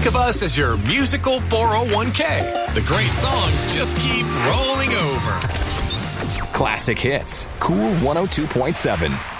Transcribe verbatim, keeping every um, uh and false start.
Think of us as your musical four oh one k. The great songs just keep rolling over. Classic hits. Cool one oh two point seven.